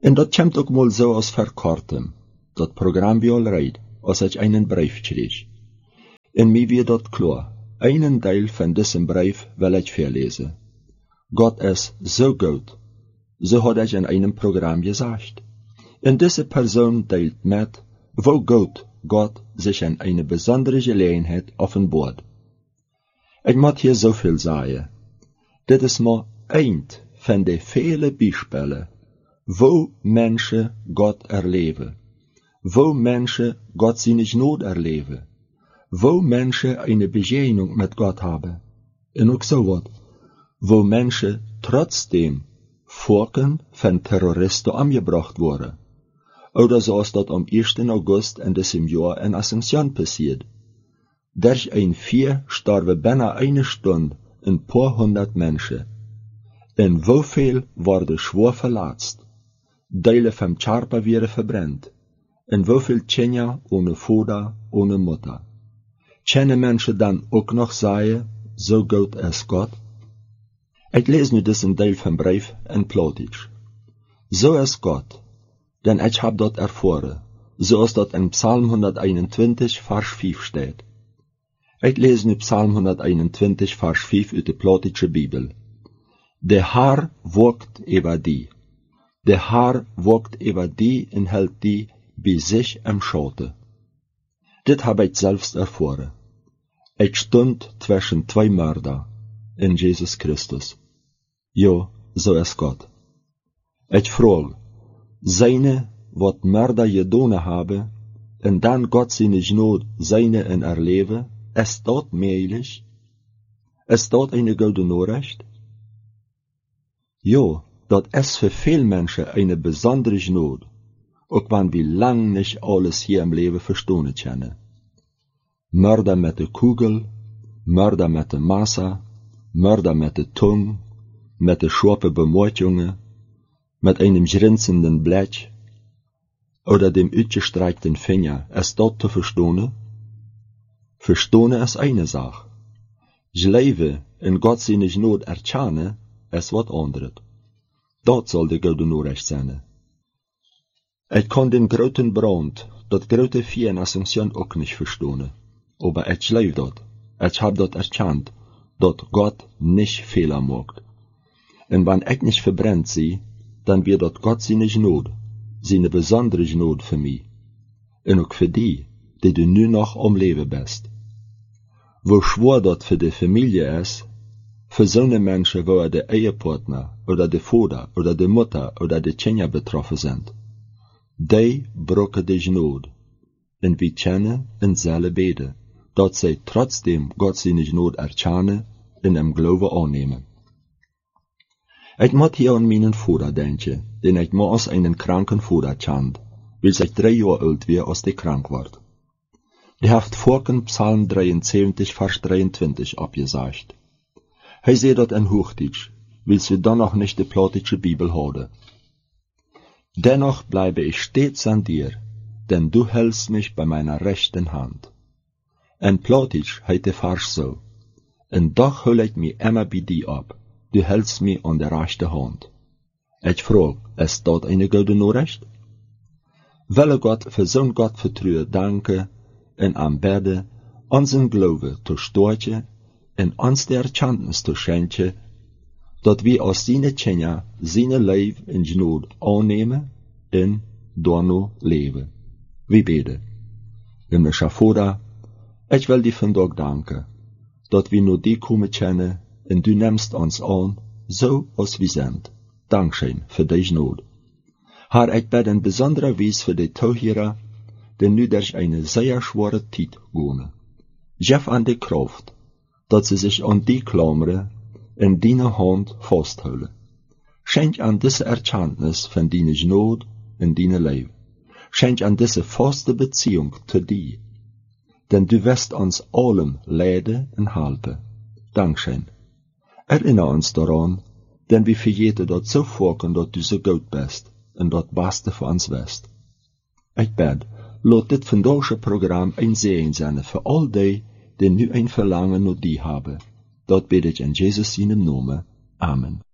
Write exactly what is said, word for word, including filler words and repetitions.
En dat komt ook mal zo als verkortem, dat program wie al rijd, als ik einen brief schreef. En mij weer dat klaar, einen deel van deze brief wil ik verlezen. God is zo goed, zo had ik in einem Programm gesagt. En deze persoon deelt met, wo gut God sich in eine besondere Gelegenheit offenbart. Ik moet hier zoveel zeggen. Dit is maar een van de vele Beispiele, wo Menschen Gott erleben, wo Menschen Gott seine Not erleben, wo Menschen eine Begegnung mit Gott haben. En ook so wat, wo Menschen trotzdem Volken von Terroristen umgebracht wurden. Oder zoals dat am ersten August in diesem Jahr in Asunción passiert. Durch ein Vier starben binnen eine Stunde ein paar hundert Menschen. En woveel worden schwer verletzt. Delen vom Charpa werden verbrannt. En woveel Kinder ohne Vater, ohne Mutter. Können Menschen dann ook nog zeggen, so gut ist Gott? Ik lees nu diesen Deel vom Brief in Plattdeutsch. So ist Gott, denn ich hab dat erfahren, so als dat in Psalm honderdeenentwintig, vers vijf steht. Ik lees nu Psalm honderdeenentwintig, vers vijf uit de Plattdeutsche Bibel. De Herr wacht über die. De Herr wacht über die en hält die bij sich im Schatten. Dit hab ich selbst erfahren. Ich stund zwischen zwei Mörder in Jesus Christus. Ja, so ist Gott. Ich frage, seine, wat Mörder gedaan haben, en dan Gott seine Gnade seine in erleben, ist dat möglich? Ist dat eine gute Nachricht? Ja, dat ist für viele Menschen eine besondere Gnade, auch wenn wir lang nicht alles hier im Leben verstehen können. Mörder mit der Kugel, Mörder mit der Messer, Mörder mit der Tongue, mit der scharfen Bemerkungen, mit einem grinzenden Blick oder dem uitgestreckten Finger, ist dat zu verstehen? Verstehen ist eine Sache. Leben in Gott seine Gnade erkennen, ist wat anderes. Dat soll die gute Nachricht sein. Ich kann den großen Brand, dat große Vier in Asunción auch nicht verstehen. Aber ich lebe dort. Ich hab dort erkannt, dat Gott nicht Fehler macht. Und wenn ich nicht verbrennt sie, dann wird dort Gott seine Gnade, seine besondere Gnade für mich. Und auch für die, die du nu noch am Leben bist. Wo schwer dort für die Familie ist, für so eine Menschen, wo der Ehepartner oder der Vater oder die Mutter oder die Kinder betroffen sind, die brauchen die Gnade. Und wir kennen und sollen beten, dat sie trotzdem Gott seine Gnade erkennen und im Glauben annehmen. Ich muss hier an meinen Vater denken, den ich mal als einen kranken Vater kennt, weil ich drei Jahre alt war, als der krank wird. Der hat vorhin Psalm dreiundsiebzig, Vers dreiundzwanzig abgesagt. Er sagt dat in Hochdeutsch, weil sie dann noch nicht die Plattdeutsche Bibel haben. Dennoch bleibe ich stets an dir, denn du hältst mich bei meiner rechten Hand. In Plattdeutsch heißt der Vers so, und doch hol ich mich immer bei dir ab, du hältst mich an der rechten Hand. Ich frage, ist dat eine gute Nachricht? Will Gott für so Gott vertrauen danken und anbeten, unseren Glauben zu stärken und uns die Erkenntnis zu schenken, dat wir als seine Kinder seine Leben in Gnade annehmen und daarna leben. Wir beten. Himmlischer Vater, ich will dir vandaag danken, dat wir nur die kommen können und du nimmst uns an, so als wir sind. Dankeschön für die Gnade. Herr, ich bete in besonderer Weise für die Zuhörer, die nu durch eine sehr schwere Zeit gehen. Gib an die Kraft, dat sie sich an die klammern in deine Hand festhalten. Schenk an diese Erkenntnis von deiner Gnade in deinem Leben. Schenk an diese feste Beziehung zu dir, denn du wirst uns allem leiden und helfen. Dankeschön. Erinnere uns daran, denn wir vergeten dort so vorkommen, dass du so gut bist und das Beste für uns wirst. Ich bete, laat dit vandaagse Programm ein Segen sein für all die, die nu ein Verlangen nach dir haben. Dat bete ich in Jesus seinem Namen. Amen.